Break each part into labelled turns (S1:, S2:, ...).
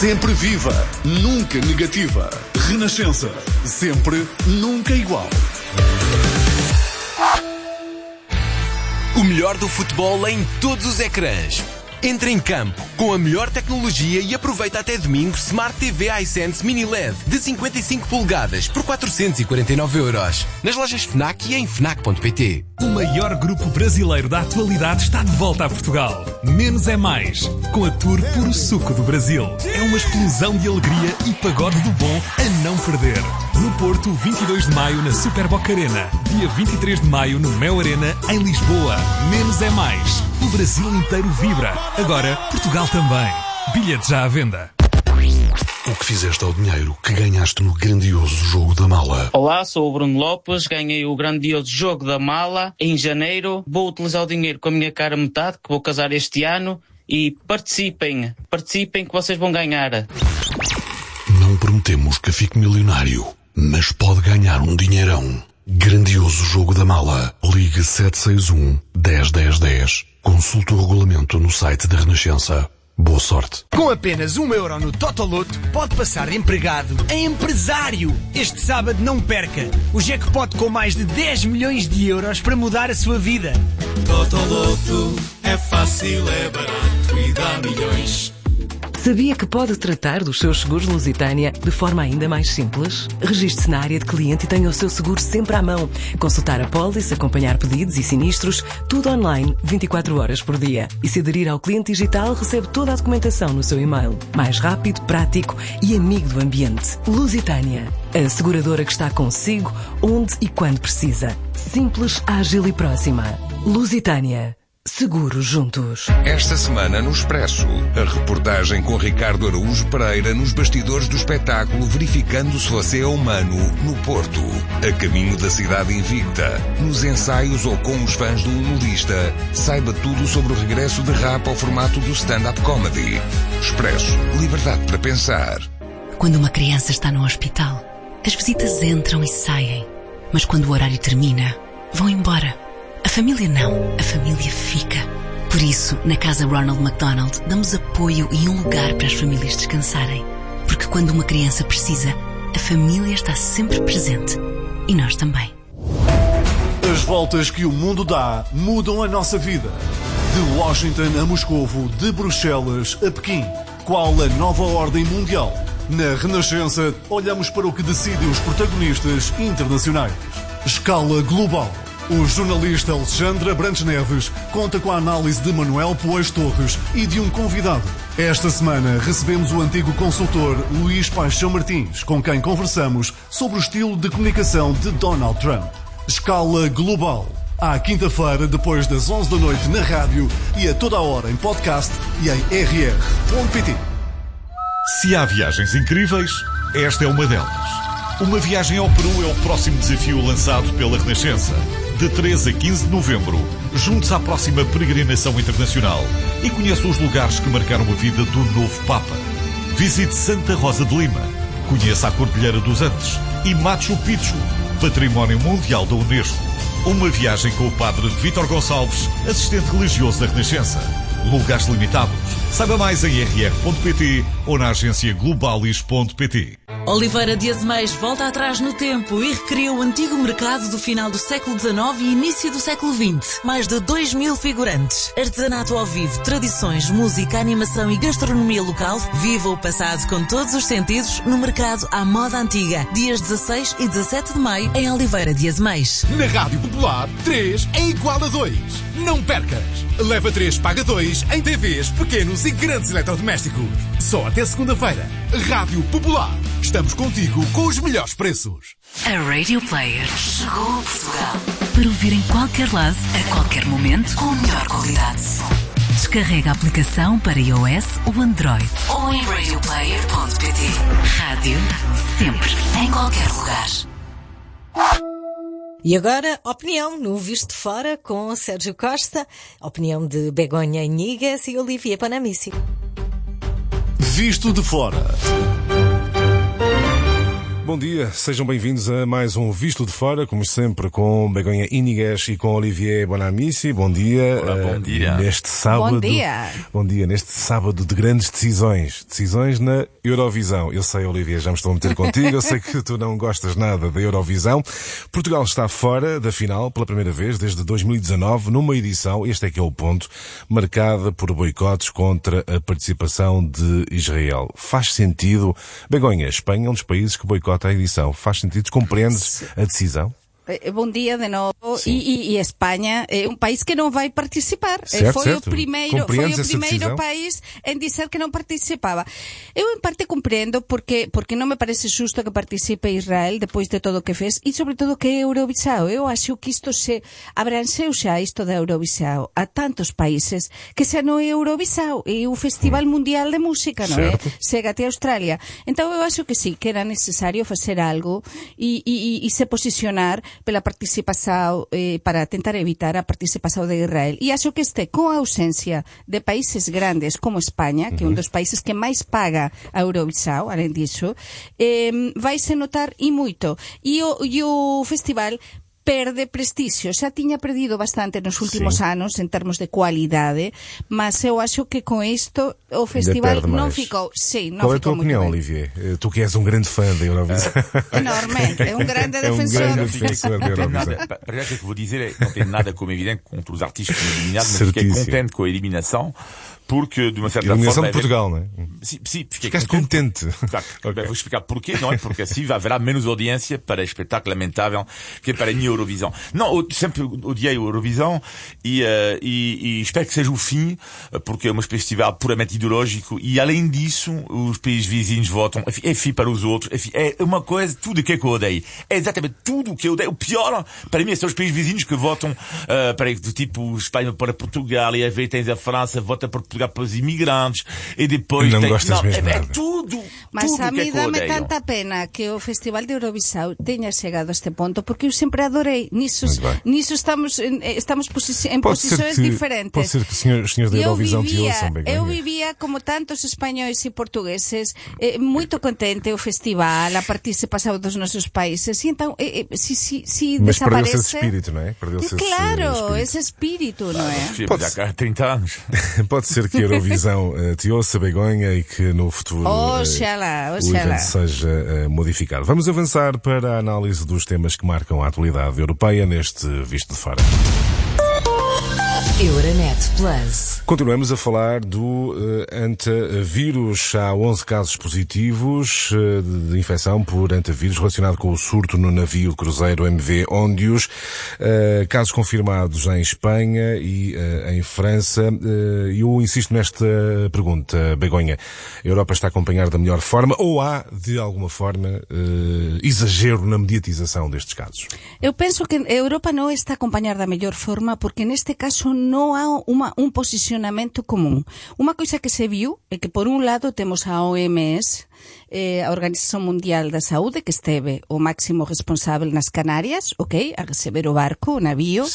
S1: Sempre viva, nunca negativa. Renascença, sempre, nunca igual.
S2: O melhor do futebol em todos os ecrãs. Entra em campo com a melhor tecnologia e aproveita até domingo Smart TV iSense Mini LED de 55 polegadas por 449€. Nas lojas FNAC e em FNAC.pt.
S3: O maior grupo brasileiro da atualidade está de volta a Portugal. Menos é mais. Com a tour Puro Suco do Brasil. É uma explosão de alegria e pagode do bom a não perder. No Porto, 22 de maio na Super Boca Arena. Dia 23 de maio no Mel Arena, em Lisboa. Menos é mais. O Brasil inteiro vibra. Agora, Portugal também. Bilhetes já à venda.
S1: O que fizeste ao dinheiro que ganhaste no grandioso jogo da mala?
S4: Olá, sou o Bruno Lopes, ganhei o grandioso jogo da mala em janeiro. Vou utilizar o dinheiro com a minha cara metade, que vou casar este ano. E participem que vocês vão ganhar.
S1: Não prometemos que fique milionário, mas pode ganhar um dinheirão. Grandioso jogo da mala. Ligue 761 10 10 10. Consulte o regulamento no site da Renascença. Boa sorte.
S5: Com apenas €1 no Totoloto, pode passar de empregado a empresário. Este sábado não perca o jackpot com mais de 10 milhões de euros para mudar a sua vida.
S6: Totoloto é fácil, é barato e dá milhões.
S7: Sabia que pode tratar dos seus seguros Lusitânia de forma ainda mais simples? Registre-se na área de cliente e tenha o seu seguro sempre à mão. Consultar a pólice, acompanhar pedidos e sinistros, tudo online, 24 horas por dia. E se aderir ao cliente digital, recebe toda a documentação no seu e-mail. Mais rápido, prático e amigo do ambiente. Lusitânia, a seguradora que está consigo, onde e quando precisa. Simples, ágil e próxima. Lusitânia. Seguros juntos.
S8: Esta semana no Expresso, a reportagem com Ricardo Araújo Pereira nos bastidores do espetáculo Verificando se você é humano no Porto. A caminho da cidade invicta, nos ensaios ou com os fãs do humorista, saiba tudo sobre o regresso de rap ao formato do stand-up comedy. Expresso, liberdade para pensar.
S9: Quando uma criança está no hospital, as visitas entram e saem. Mas quando o horário termina, vão embora. A família não, a família fica. Por isso, na Casa Ronald McDonald, damos apoio e um lugar para as famílias descansarem. Porque quando uma criança precisa, a família está sempre presente. E nós também.
S1: As voltas que o mundo dá mudam a nossa vida. De Washington a Moscovo, de Bruxelas a Pequim. Qual a nova ordem mundial? Na Renascença, olhamos para o que decidem os protagonistas internacionais. Escala global. O jornalista Alexandre Abrantes Neves conta com a análise de Manuel Poeis Torres e de um convidado. Esta semana recebemos o antigo consultor Luís Paixão Martins, com quem conversamos sobre o estilo de comunicação de Donald Trump. Escala global. À quinta-feira, depois das 11 da noite na rádio e a toda a hora em podcast e em rr.pt.
S10: Se há viagens incríveis, esta é uma delas. Uma viagem ao Peru é o próximo desafio lançado pela Renascença. De 13 a 15 de novembro, junte-se à próxima peregrinação internacional e conheça os lugares que marcaram a vida do novo Papa. Visite Santa Rosa de Lima, conheça a Cordilheira dos Andes e Machu Picchu, Património Mundial da Unesco. Uma viagem com o padre Vítor Gonçalves, assistente religioso da Renascença. Lugares limitados. Saiba mais em rr.pt ou na agência globalis.pt.
S11: Oliveira de Azeméis volta atrás no tempo e recria o antigo mercado do final do século XIX e início do século XX. Mais de 2.000 figurantes, artesanato ao vivo, tradições, música, animação e gastronomia local. Viva o passado com todos os sentidos no mercado à moda antiga. Dias 16 e 17 de maio em Oliveira de Azeméis.
S12: Na Rádio Popular, 3 é igual a 2. Não percas! Leva 3, paga 2 em TVs, pequenos e grandes eletrodomésticos. Só até segunda-feira. Rádio Popular. Estamos contigo com os melhores preços.
S9: A Radio Player chegou a Portugal para ouvir em qualquer lado, a qualquer momento, com a melhor qualidade. Descarrega a aplicação para iOS ou Android ou em radioplayer.pt. Rádio, sempre, em qualquer lugar.
S13: E agora, opinião no Visto de Fora com Sérgio Costa, opinião de Begonha Inigas e Olivia Panamici.
S1: Visto de Fora.
S14: Bom dia, sejam bem-vindos a mais um Visto de Fora, como sempre, com Begonha Inigues e com Olivier Bonamici. Bom dia.
S15: Olá, bom dia.
S14: Neste sábado.
S13: Bom dia.
S14: Bom dia, neste sábado de grandes decisões. Decisões na Eurovisão. Eu sei, Olivier, já me estou a meter contigo. Eu sei que tu não gostas nada da Eurovisão. Portugal está fora da final pela primeira vez desde 2019, numa edição, este é que é o ponto, marcada por boicotes contra a participação de Israel. Faz sentido? Begonha, Espanha é um dos países que boicota a edição. Faz sentido? Compreendes a decisão?
S16: Bom dia de novo. E Espanha é um país que não vai participar. Foi o primeiro país em dizer que não participava. Eu, em parte, compreendo porque não me parece justo que participe Israel depois de tudo o que fez e, sobretudo, que é Eurovisão. Eu acho que isto se abranceu xa, isto da Eurovisão, a tantos países que xa non é Eurovisão, é o Festival Mundial de Música, non é? Chega até a Australia. Então, eu acho que sí, que era necesario facer algo e se posicionar pela participação, para tentar evitar a participação de Israel. E acho que com a ausência de países grandes como Espanha, que é um dos países que mais paga a Eurovisão, além disso, vai se notar e muito. E o festival perde prestígio. Xa tiña perdido bastante nos últimos anos en termos de cualidade, mas eu acho que con isto o festival non ficou, non
S14: Qual é a tua
S16: ficou
S14: opinião,
S16: muito
S14: Olivier? Tu que és um grande fã da Eurovisão.
S16: Enorme, é um grande defensor.
S14: da Eurovisão.
S15: Para já, o que eu vou dizer não tem nada como evidente contra os artistas eliminados, mas fiquei contente com a eliminação. Porque, de uma certa
S14: eliminação
S15: forma...
S14: de Portugal, não é?
S15: Sim,
S14: ficaste contente.
S15: Claro, vou explicar porquê, não é? Porque assim haverá menos audiência para espetáculo lamentável que é para mim a Eurovisão. Não, eu sempre odiei a Eurovisão e espero que seja o fim, porque é um festival puramente ideológico e, além disso, os países vizinhos votam, é fim para os outros, é uma coisa, tudo o que eu odeio. É exatamente tudo o que eu odeio. O pior, para mim, são os países vizinhos que votam, do tipo Espanha para Portugal, e às vezes tens a França, vota para Portugal para os imigrantes, e depois
S14: não gostas mesmo
S16: é
S15: tudo.
S16: Mas
S15: tudo
S16: a mí dame
S15: odeio.
S16: tanta pena que o Festival de Eurovisão tenha chegado a este ponto, porque eu sempre adorei. Nisso estamos em posições diferentes.
S14: Pode ser que os senhores da Eurovisão te ouçam, Begonha.
S16: Eu vivia, como tantos espanhóis e portugueses, muito contente o festival, a participação dos nossos países. E então, se
S14: mas
S16: desaparece...
S14: perdeu-se esse espírito, não é? Perdeu-se
S16: esse espírito, não é?
S15: Pode ser há 30 anos.
S14: Pode ser que a Eurovisão te ouça, Begonha, e que no futuro
S16: Oxalá.
S14: o evento seja modificado. Vamos avançar para a análise dos temas que marcam a atualidade europeia neste Visto de Fora.
S7: Euronet Plus.
S14: Continuamos a falar do antavírus. Há 11 casos positivos de infecção por antavírus relacionado com o surto no navio cruzeiro MV Ondius. Casos confirmados em Espanha e em França. Eu insisto nesta pergunta, Begonha. A Europa está a acompanhar da melhor forma ou há, de alguma forma, exagero na mediatização destes casos?
S16: Eu penso que a Europa não está a acompanhar da melhor forma porque neste caso não há um posicionamento comum. Uma coisa que se viu é que, por um lado, temos a OMS, a Organização Mundial da Saúde, que esteve o máximo responsável nas Canárias, a receber o barco, o navio,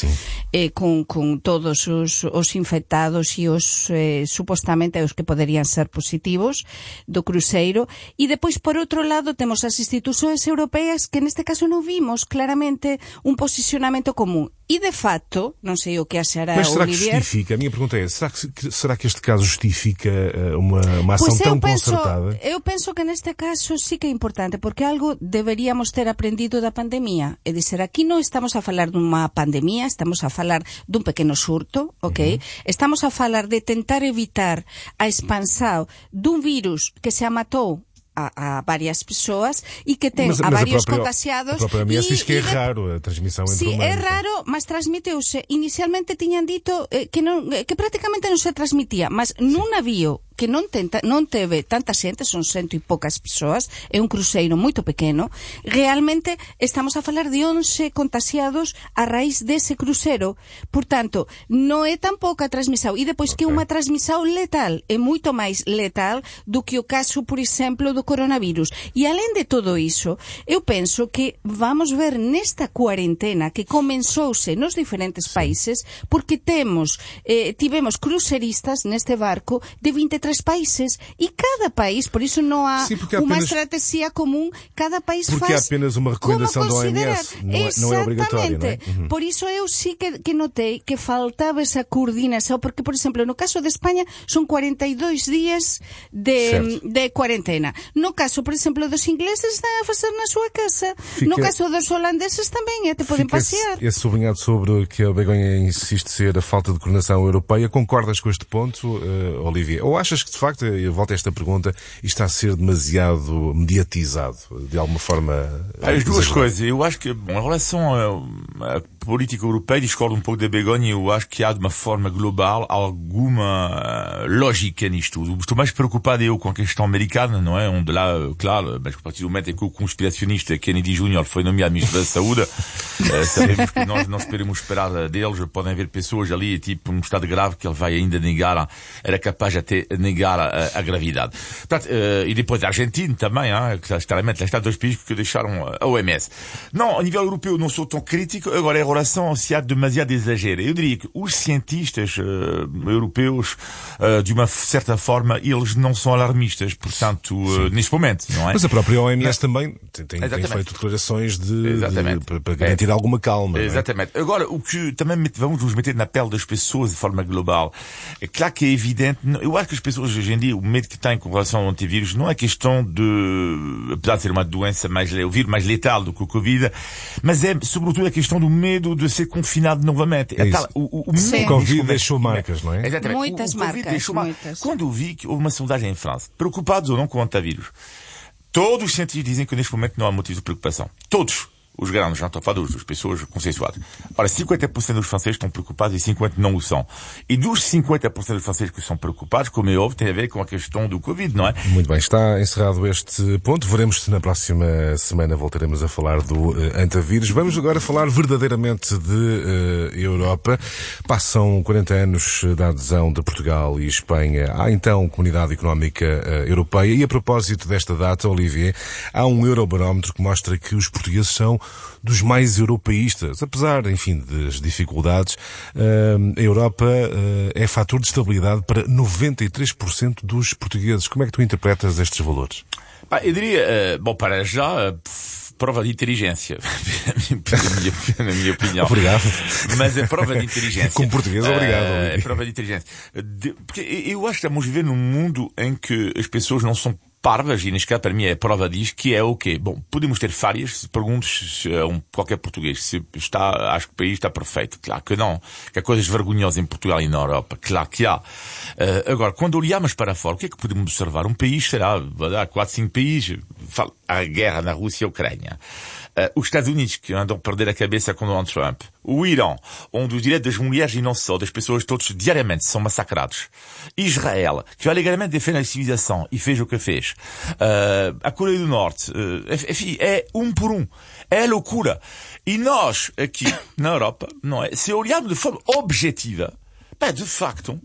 S16: com todos os infectados e os supostamente os que poderiam ser positivos do cruzeiro. E depois, por outro lado, temos as instituições europeias que, neste caso, não vimos claramente um posicionamento comum. E, de facto, não sei o que achará
S14: Mas será
S16: Olivier...
S14: que justifica? A minha pergunta é, será que este caso justifica uma ação tão concertada?
S16: Eu penso que neste caso sí que é importante, porque algo deberíamos ter aprendido da pandemia. É dizer, aquí non estamos a falar dunha pandemia, estamos a falar dun pequeno surto, Estamos a falar de tentar evitar a expansão dun virus que se matou a várias pessoas e que tem a vários contagiados.
S14: A própria OMS diz que é raro a transmissão entre humanos.
S16: É raro, mas transmiteuse. Inicialmente tiñan dito que prácticamente non se transmitía, mas nun navío que non teve tanta xente, son 100 e poucas persoas, é un cruceiro moito pequeno, realmente estamos a falar de 11 contagiados a raíz dese cruceiro. Portanto, non é tan pouca transmisión. E depois que unha transmisión letal, é moito máis letal do que o caso, por exemplo, do coronavirus. E além de todo iso, eu penso que vamos ver nesta cuarentena que comenzouse nos diferentes países, porque tivemos cruceristas neste barco de 23 3 países e cada país, por isso não há uma estratégia comum, cada país faz.
S14: Porque há apenas uma recomendação da OMS, não é obrigatório, não é?
S16: Por isso eu sí que notei que faltava essa coordenação, porque, por exemplo, no caso de Espanha são 42 dias de quarentena. No caso, por exemplo, dos ingleses estão a fazer na sua casa. No caso dos holandeses também, até podem passear.
S14: Esse sublinhado sobre o que a Begonha insiste ser a falta de coordenação europeia. Concordas com este ponto, Olivia? Ou achas que, de facto, eu volto a esta pergunta, isto está a ser demasiado mediatizado, de alguma forma?
S15: As duas coisas. Eu acho que, em relação à política europeia, discordo um pouco da Begonha. Eu acho que há, de uma forma global, alguma lógica nisto. Estou mais preocupado eu com a questão americana, não é? Onde lá, claro, mas a partir do momento em que o conspiracionista Kennedy Jr. foi nomeado Ministro da Saúde, sabemos que nós não podemos esperar deles. Podem haver pessoas ali, tipo, num estado grave, que ele vai ainda negar, era capaz de até negar a gravidade. Portanto, e depois a Argentina também, claramente, lá está 2 países que deixaram a OMS. Não, a nível europeu não sou tão crítico. Agora, em relação se há demasiado exagero, eu diria que os cientistas europeus, de uma certa forma, eles não são alarmistas, portanto, neste momento, não é?
S14: Mas a própria OMS também tem feito declarações para garantir alguma calma.
S15: Exatamente. Não é? Agora, o que também vamos nos meter na pele das pessoas de forma global. É claro que é evidente, eu acho que as pessoas hoje em dia, o medo que têm com relação ao antivírus não é questão de, apesar de ser uma doença o vírus mais letal do que o Covid, mas é sobretudo a questão do medo de ser confinado novamente.
S14: O Covid deixou marcas, não é?
S15: Exatamente.
S16: Muitas marcas.
S15: Quando eu vi que houve uma sondagem em França, preocupados ou não com o antivírus, todos os cientistas dizem que neste momento não há motivo de preocupação. Todos. Os grandes, já estou a falar das pessoas consensuadas. Ora, 50% dos franceses estão preocupados e 50% não o são. E dos 50% dos franceses que são preocupados, como é óbvio, tem a ver com a questão do Covid, não é?
S14: Muito bem, está encerrado este ponto. Veremos se na próxima semana voltaremos a falar do antivírus. Vamos agora falar verdadeiramente de Europa. Passam 40 anos da adesão de Portugal e Espanha à então Comunidade Económica Europeia. E a propósito desta data, Olivier, há um Eurobarómetro que mostra que os portugueses são dos mais europeístas. Apesar, enfim, das dificuldades, a Europa é fator de estabilidade para 93% dos portugueses. Como é que tu interpretas estes valores?
S15: Eu diria, para já, prova de inteligência, na minha opinião.
S14: Obrigado.
S15: Mas é prova de inteligência.
S14: Como português, obrigado.
S15: É prova de inteligência. Porque eu acho que estamos a viver num mundo em que as pessoas não são parvas, e neste caso para mim é a prova disso, que é o quê? Bom, podemos ter falhas, se perguntes a qualquer português se acho que o país está perfeito. Claro que não. Que há coisas vergonhosas em Portugal e na Europa. Claro que há. Agora, quando olhamos para fora, o que é que podemos observar? Um país, será, 4, 5 países, a guerra na Rússia e a Ucrânia. Os Estados Unidos, que andam a perder a cabeça com Donald Trump. O Irão, onde os direitos das mulheres e não só, das pessoas todos diariamente são massacrados. Israel, que alegadamente defende a civilização e fez o que fez. A Coreia do Norte, enfim, é um por um. É loucura. E nós, aqui, na Europa, não é? Se olharmos de forma objetiva, de facto,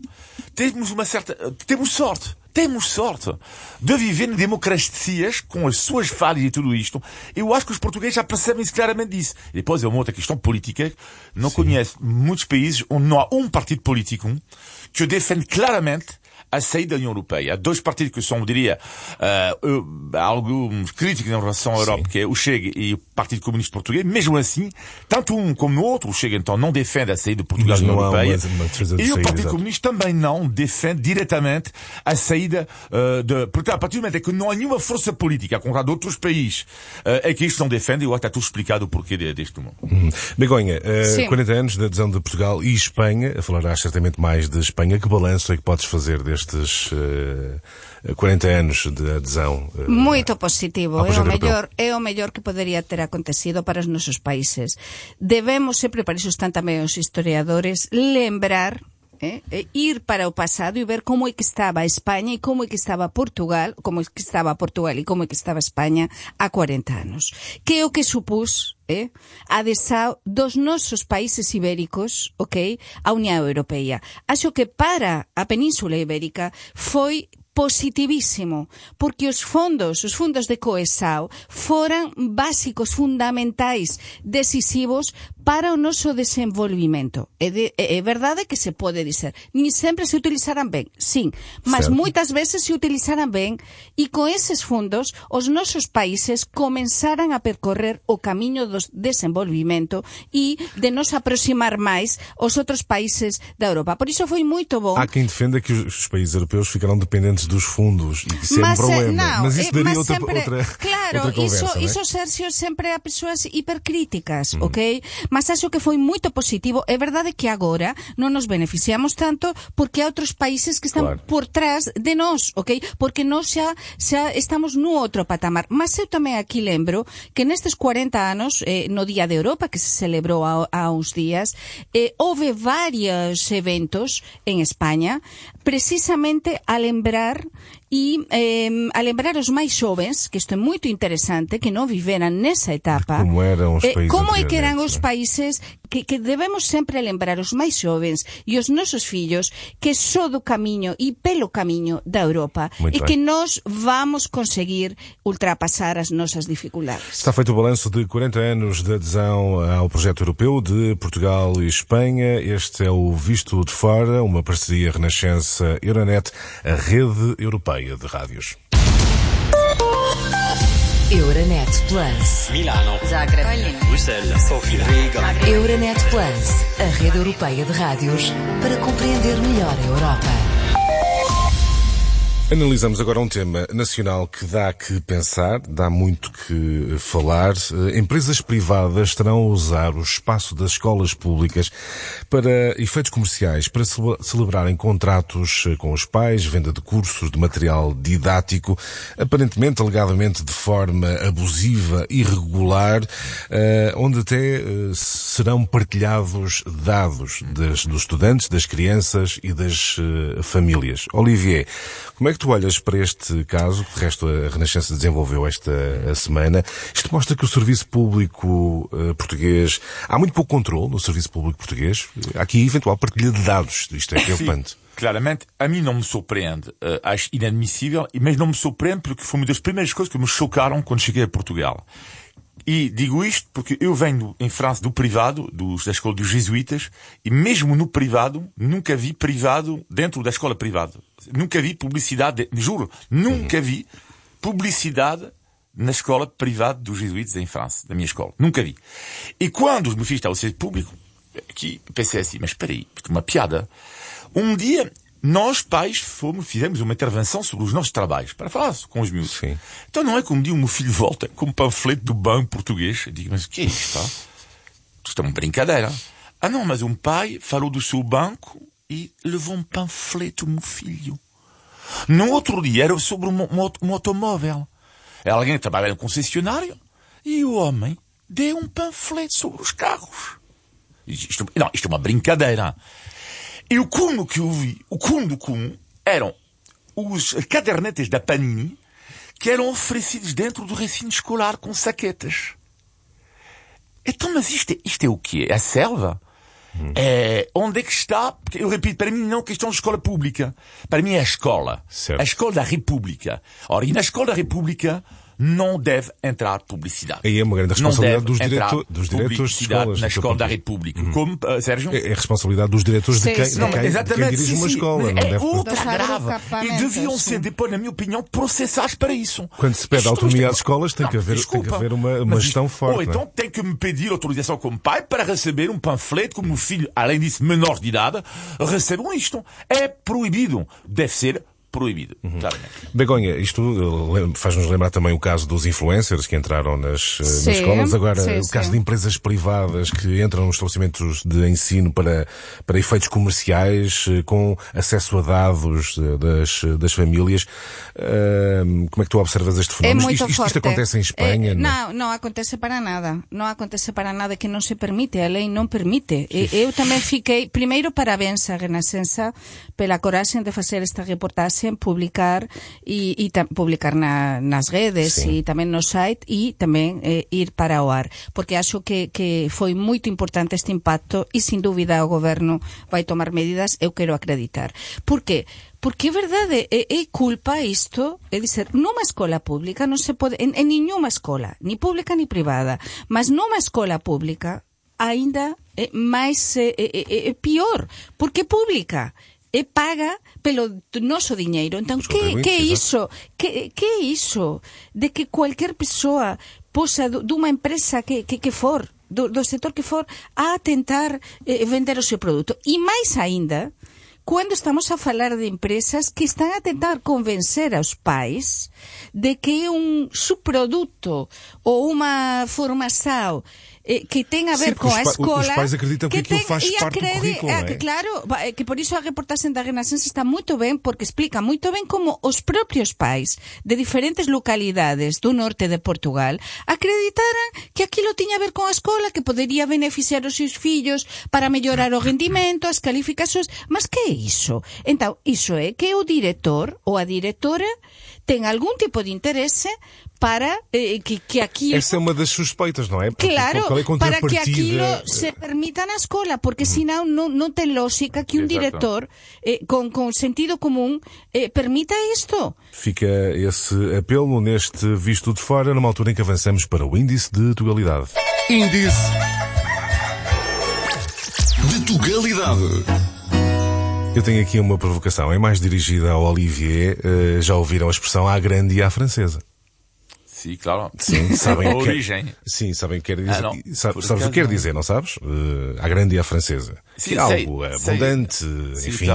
S15: temos sorte. Temos sorte de viver em democracias com as suas falhas e tudo isto. Eu acho que os portugueses já percebem-se claramente disso. E depois é uma outra questão política. Não conheço muitos países onde não há um partido político que defende claramente a saída da União Europeia. Há 2 partidos que são, eu diria, alguns críticos em relação à Europa, que é o Chega e o Partido Comunista Português. Mesmo assim, tanto um como o outro, o Chega então não defende a saída de Portugal da União Europeia. E o Partido Comunista também não defende diretamente a saída Portanto, a partir do momento em que não há nenhuma força política, a contrário de outros países, é que isto não defende, eu acho que está tudo explicado o porquê deste mundo.
S14: Begonha, 40 anos da adesão de Portugal e Espanha, falarás certamente mais de Espanha. Que balanço é que podes fazer destes 40 anos de adesão?
S16: Muito positivo. É o mellor que podería ter acontecido para os nosos países. Debemos sempre, para iso están tamén os historiadores, lembrar ir para o pasado e ver como é que estaba España e como é que estaba Portugal, e como é que estaba España há 40 anos. Que é o que supus a adesão dos nosos países ibéricos, á Unión Europea. Acho que para a Península Ibérica foi positivísimo, porque os fondos de coesão foram básicos, fundamentais, decisivos para o noso desenvolvimento. É verdade que se pode dizer, nem sempre se utilizarán ben, sim, mas moitas veces se utilizarán ben, e con eses fundos os nosos países comenzaran a percorrer o camiño do desenvolvimento e de nos aproximar máis aos outros países da Europa. Por iso foi moito bom.
S14: Há quem defenda que os países europeus ficaram dependentes dos fundos e que isso é um problema. Mas isso daria outra conversa,
S16: iso, Sérgio, sempre há persoas hipercríticas, ok? Mas acho que foi moito positivo. É verdade que agora non nos beneficiamos tanto porque há outros países que están por trás de nós, ok? Porque nós xa estamos no outro patamar. Mas eu tamén aquí lembro que nestes 40 anos, no Día de Europa, que se celebrou há uns días, houve varios eventos en España, precisamente a lembrar os máis xovens, que isto é moito interesante, que non viveran nesa etapa,
S14: como eran os países,
S16: como é que eran os países, que debemos sempre lembrar os máis xovens e os nosos fillos que só do camiño e pelo camiño da Europa e que nós vamos conseguir ultrapasar as nosas dificuldades.
S14: Está feito o balanço de 40 anos de adesão ao projeto europeu de Portugal e Espanha. Este é o Visto de Fora, uma parceria Renascença-Euronet, a rede europeia de rádios.
S7: Euronet Plus.
S17: Milano.
S7: Zagreb.
S17: Bruxelas. Sofia. Riga.
S7: Euronet Plus, a rede europeia de rádios para compreender melhor a Europa.
S14: Analisamos agora um tema nacional que dá que pensar, dá muito que falar. Empresas privadas terão a usar o espaço das escolas públicas para efeitos comerciais, para celebrarem contratos com os pais, venda de cursos, de material didático, aparentemente, alegadamente, de forma abusiva, irregular, onde até serão partilhados dados dos estudantes, das crianças e das famílias. Olivier, como é que tu olhas para este caso, que de resto a Renascença desenvolveu esta semana? Isto mostra que o serviço público português... Há muito pouco controle no serviço público português. Há aqui eventual partilha de dados. Isto é preocupante.
S15: Claramente, a mim não me surpreende. Acho inadmissível, mas não me surpreende porque foi uma das primeiras coisas que me chocaram quando cheguei a Portugal. E digo isto porque eu venho em França do privado, da escola dos jesuítas, e mesmo no privado, nunca vi privado dentro da escola privada. Nunca vi publicidade, juro, nunca vi publicidade na escola privada dos jesuítas em França, da minha escola. Nunca vi. E quando os meus filhos estavam a ser público, aqui pensei assim, mas espera aí, uma piada. Um dia, nós, pais, fizemos uma intervenção sobre os nossos trabalhos, para falar com os miúdos.
S14: Sim.
S15: Então não é como um dia o meu filho volta com um panfleto do Banco Português. Eu digo, mas o que é isto? Isto é uma brincadeira. Ah não, mas um pai falou do seu banco e levou um panfleto, meu filho. No outro dia era sobre um automóvel. Alguém que trabalha no concessionário e o homem deu um panfleto sobre os carros. Isto é uma brincadeira. E o cúmulo que eu vi, o cúmulo do cúmulo, eram os cadernetes da Panini que eram oferecidos dentro do recinto escolar com saquetas. Então, mas isto é o quê? É a selva? Onde é que está? Porque eu repito, para mim não é questão de escola pública. Para mim é a escola.
S14: Certo.
S15: A escola da República. Ora, e na escola da República não deve entrar publicidade.
S14: Aí é uma grande responsabilidade dos diretores de escolas.
S15: Na escola da República. Como, Sérgio?
S14: É a responsabilidade dos diretores de quem dirige uma escola. Não deve...
S15: outra grave. E deviam ser, depois, na minha opinião, processados para isso.
S14: Quando se pede autonomia às escolas, tem que haver uma gestão forte.
S15: Ou então tem que me pedir autorização como pai para receber um panfleto, como o filho, além disso, menor de idade, recebam isto. É proibido. Deve ser proibido, claramente.
S14: Begonha, isto faz-nos lembrar também o caso dos influencers que entraram nas escolas. Agora, o caso de empresas privadas que entram nos estabelecimentos de ensino para efeitos comerciais, com acesso a dados das famílias. Como é que tu observas este fenómeno? Isto acontece em Espanha?
S16: Não acontece para nada. Não acontece para nada, que não se permite. A lei não permite. Eu também fiquei... Primeiro, parabéns à Renascença pela coragem de fazer esta reportagem, publicar e publicar nas redes e tamén no site e tamén ir para o ar, porque acho que foi moito importante este impacto e sin dúbida o goberno vai tomar medidas, eu quero acreditar. Por qué? Porque é verdade, é culpa isto, é dizer, numa escola pública non se pode, en nenhuma escola, ni pública ni privada, mas numa escola pública ainda mais pior, porque é pública. E paga pelo nosso dinheiro. Então, que é isso? Que é isso de que qualquer pessoa possa, de uma empresa que for, do setor que for, a tentar vender o seu produto? E mais ainda, quando estamos a falar de empresas que estão a tentar convencer aos pais de que é um subproduto ou uma formação que tem a ver com a escola.
S14: Os pais acreditam que aquilo faz parte do currículo, não é?
S16: Claro, que por isso a reportagem da Renascença está muito bem, porque explica muito bem como os próprios pais de diferentes localidades do norte de Portugal acreditaram que aquilo tinha a ver com a escola, que poderia beneficiar os seus fillos para melhorar o rendimento, as calificações. Mas que é isso? Então, isso é que o diretor ou a diretora tem algum tipo de interesse para que aquilo...
S14: Essa é uma das suspeitas, não é? Porque,
S16: claro, para que aquilo se permita na escola, porque senão não tem lógica que um diretor com sentido comum permita isto.
S14: Fica esse apelo neste Visto de Fora, numa altura em que avançamos para o Índice de Tugalidade.
S1: Índice de Tugalidade.
S14: Eu tenho aqui uma provocação, é mais dirigida ao Olivier. Já ouviram a expressão à grande e à francesa?
S15: Sim, claro.
S14: Sim, sabem
S15: a origem.
S14: Sim, sabem o que quer dizer. Sabes o que quer dizer, não sabes? À grande e à francesa.
S15: Sim,
S14: que é algo abundante, enfim,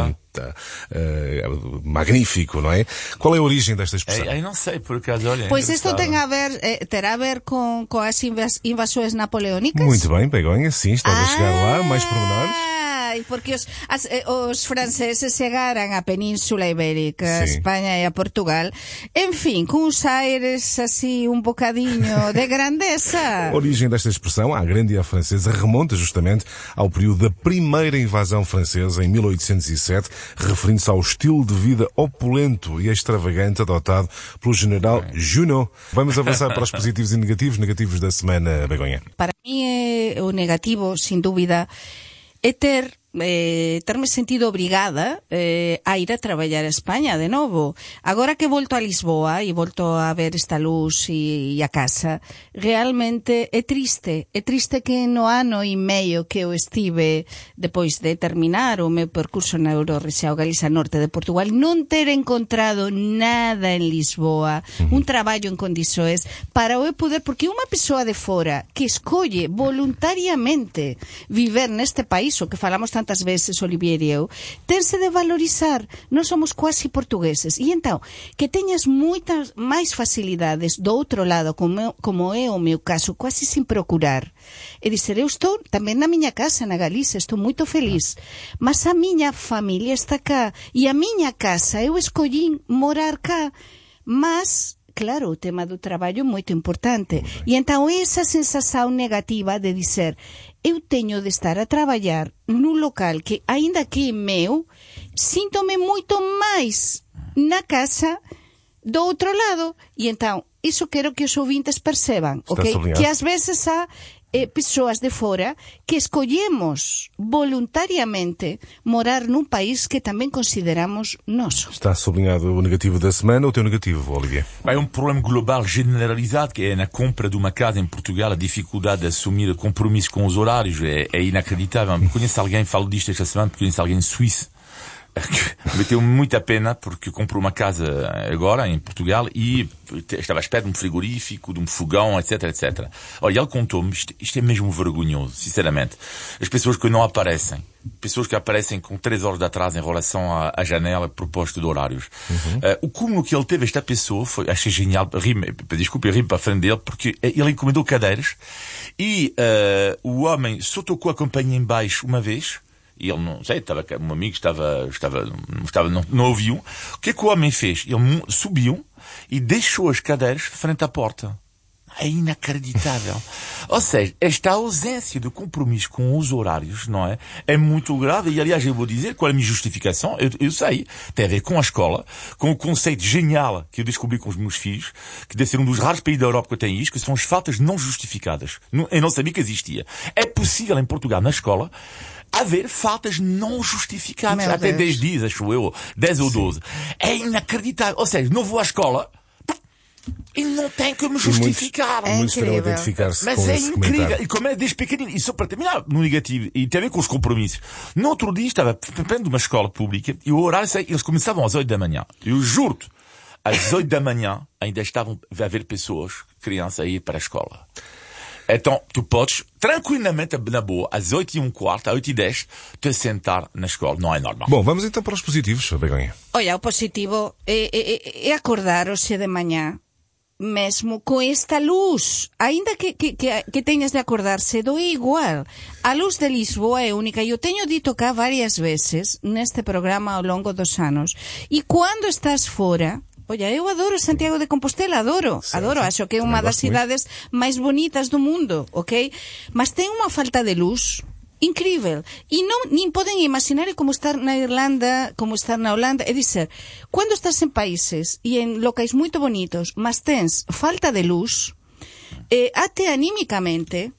S14: magnífico, não é? Qual é a origem desta expressão?
S15: Eu não sei, por acaso, olha.
S16: Pois isto terá a ver com as invasões napoleónicas?
S14: Muito bem, Begonha, sim, estás a chegar lá, mais pormenores.
S16: Porque os franceses chegaram à Península Ibérica, a Espanha e a Portugal, enfim, com uns aires assim um bocadinho de grandeza.
S14: A origem desta expressão, à grande e à francesa, remonta justamente ao período da primeira invasão francesa, em 1807, referindo-se ao estilo de vida opulento e extravagante adotado pelo general Junot. Vamos avançar para os positivos e negativos da semana, Begonha.
S16: Para mim, o negativo, sem dúvida, é ter-me sentido obrigada a ir a traballar a España de novo. Agora que volto a Lisboa e volto a ver esta luz e a casa, realmente é triste que no ano e meio que eu estive depois de terminar o meu percurso na Eurorregião Galiza Norte de Portugal non ter encontrado nada en Lisboa, un traballo en condições para eu poder, porque unha persoa de fora que escolle voluntariamente viver neste país, o que falamos tantas veces, Olivier e eu, tense de valorizar. Nós somos quase portugueses. E então, que teñas moitas máis facilidades do outro lado, como é o meu caso, quase sin procurar. E dizer, eu estou tamén na miña casa, na Galiza, estou moito feliz. Mas a miña familia está cá. E a miña casa, eu escollín morar cá. Mas... claro, o tema do traballo é moito importante. E então esa sensación negativa de dizer, eu teño de estar a traballar nun local que, aínda que é meu, síntome moito máis na casa do outro lado. E então, iso quero que os ouvintes perceban, okay? Que ás veces há persoas de fora que escollemos voluntariamente morar num país que também consideramos nosso.
S14: Está sublinhado o negativo da semana. O teu negativo, Olivier?
S15: É um problema global generalizado, que é na compra de uma casa em Portugal, a dificuldade de assumir compromissos com os horários é inacreditável. Conheço alguém, falo disto esta semana, porque conheço alguém em Suíça, que me deu muita pena, porque comprou uma casa agora em Portugal e estava à espera de um frigorífico, de um fogão, etc, etc. Olha, ele contou-me, isto é mesmo vergonhoso, sinceramente. As pessoas que não aparecem, pessoas que aparecem com 3 horas de atraso em relação à janela proposta de horários. O cúmulo que ele teve, esta pessoa, achei genial, desculpe, eu rimo para a frente dele, porque ele encomendou cadeiras e o homem só tocou a campainha em baixo uma vez. E ele não sei, um amigo não ouviu. O que é que o homem fez? Ele subiu e deixou as cadeiras frente à porta. É inacreditável. Ou seja, esta ausência de compromisso com os horários, não é? É muito grave. E, aliás, eu vou dizer qual é a minha justificação. Eu sei. Tem a ver com a escola, com o conceito genial que eu descobri com os meus filhos, que deve ser um dos raros países da Europa que tem isto, que são as faltas não justificadas. Eu não sabia que existia. É possível em Portugal, na escola, haver faltas não justificadas. Até 10 dias, acho eu. 10 ou 12. É inacreditável. Ou seja, não vou à escola. E não tem que me justificar.
S14: Muitos terão a identificar-se com
S15: esse
S14: incrível.
S15: Comentário. E como é desde pequenino. E só para terminar no negativo, e tem a ver com os compromissos. No outro dia estava perto de uma escola pública e o horário, eles começavam às 8 da manhã. Eu juro-te, às 8 da manhã ainda estavam a haver pessoas, crianças, a ir para a escola. Então, tu podes, tranquilamente, na boa, às 8h15, às 8h10, te sentar na escola. Não é normal.
S14: Bom, vamos então para os positivos, Begonha.
S16: Olha, o positivo é acordar-se de manhã, mesmo com esta luz. Ainda que tenhas de acordar cedo, é igual. A luz de Lisboa é única. Eu tenho dito cá várias vezes, neste programa ao longo dos anos. E quando estás fora... Olha, eu adoro Santiago de Compostela, adoro, acho que é uma das cidades mais bonitas do mundo, ok? Mas tem uma falta de luz incrível. E nem podem imaginar como estar na Irlanda, como estar na Holanda. É dizer, quando estás em países e em locais muito bonitos, mas tens falta de luz, até animicamente,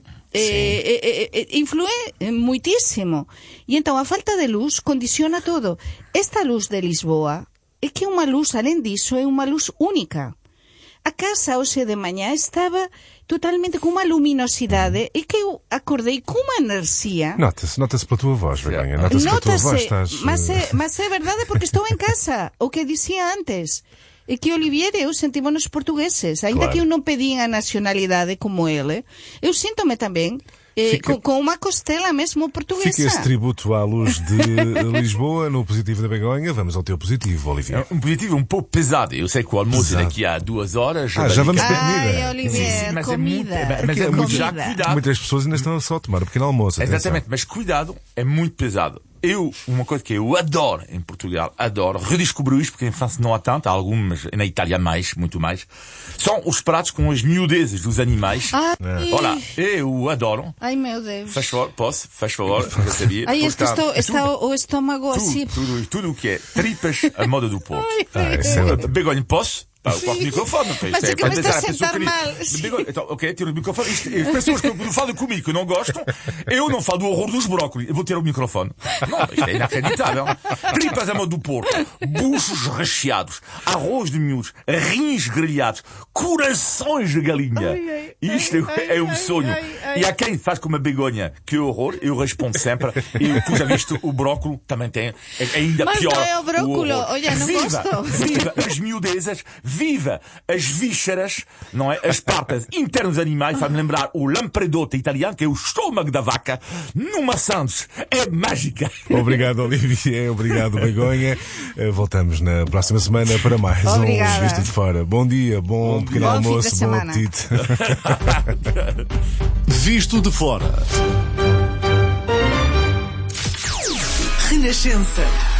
S16: influi muitíssimo. E então a falta de luz condiciona todo. Esta luz de Lisboa é que é uma luz, além disso, é uma luz única. A casa hoje de manhã estava totalmente com uma luminosidade e que eu acordei com uma energia.
S14: Nota-se pela tua voz, Begonha. Nota-se pela tua voz.
S16: Mas é verdade porque estou em casa. O que dizia antes é que Olivier e eu sentimos-nos portugueses. Ainda que eu não pedi a nacionalidade como ele, eu sinto-me também... com uma costela mesmo portuguesa.
S14: Fica esse tributo à luz de Lisboa no positivo da Begonha. Vamos ao teu positivo, Olivier.
S15: Um positivo um pouco pesado. Eu sei que o almoço é daqui a 2 horas.
S14: Já vamos para a comida.
S16: Ai, Olivier,
S15: mas
S16: comida.
S15: É muito já cuidado.
S14: Muitas pessoas ainda estão só a tomar o pequeno almoço.
S15: Exatamente, mas cuidado, é muito pesado. Uma coisa que eu adoro em Portugal, redescobri isto, porque em França não há tanto, há algumas, na Itália muito mais, são os pratos com as miudezas dos animais. Olha, eu adoro.
S16: Ai, meu Deus.
S15: Faz favor, porque sabia.
S16: Ai, está o estômago assim.
S15: Tudo o que é tripas à moda do Porto. Begonha, posso? O microfone,
S16: mas é que me está a sentar mal.
S15: Então, ok, tiro o microfone. As pessoas que falam comigo que não gostam, eu não falo do horror dos brócolis. Eu vou ter o microfone. Não, isto é inacreditável. Tripas à moda do Porto, buchos recheados, arroz de miúdos, rins grelhados, corações de galinha. Isto é um sonho. E há quem faz como a Begonha, que horror, eu respondo sempre. E tu já viste o brócolo, também tem ainda
S16: mas
S15: pior.
S16: Mas não é o brócolo, olha, não gosto.
S15: Viva as miudezas. Viva as vísceras, não é? As partes internas dos animais, faz-me lembrar o lampredotto italiano, que é o estômago da vaca, numa sandes. É mágica.
S14: Obrigado, Olivier. Obrigado, Begonha. Voltamos na próxima semana para mais um Visto de Fora. Bom dia, bom pequeno almoço, bom apetite.
S1: Visto de Fora.
S11: Renascença.